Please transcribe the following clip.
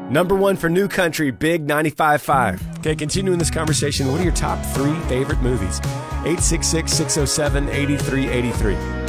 Number one for New Country, Big 95.5. Okay, continuing this conversation, what are your top 3 favorite movies? 866-607-8383.